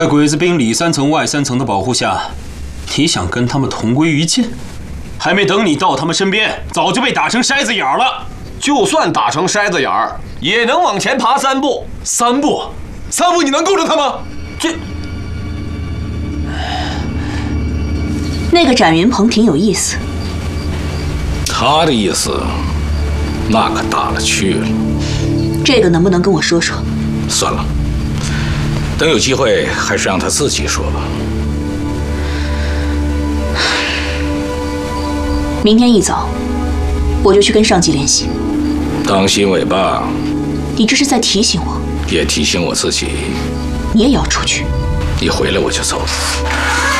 在鬼子兵里3层外3层的保护下，你想跟他们同归于尽？还没等你到他们身边，早就被打成筛子眼了。 就算打成筛子眼儿，也能往前爬3步。 3步，3步你能够着他吗？这…… 那个展云鹏挺有意思。 他的意思，那可大了去了。 这个能不能跟我说说？ 算了，等有机会还是让他自己说吧。 明天一早，我就去跟上级联系。 当心尾巴。 你这是在提醒我？ 也提醒我自己。 你也要出去？ 一回来我就走。